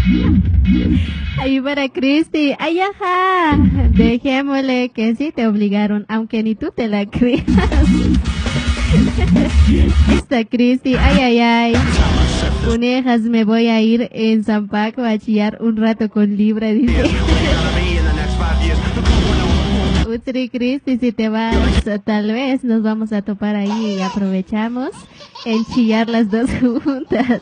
Ahí para Cristi. Ay, ajá. Dejémosle que sí te obligaron, aunque ni tú te la creas. Esta Cristi. Ay, ay, ay. Unejas, me voy a ir en San Paco a chillar un rato con Libra, dice. Utri Cristi, si te vas, tal vez nos vamos a topar ahí y aprovechamos en chillar las dos juntas.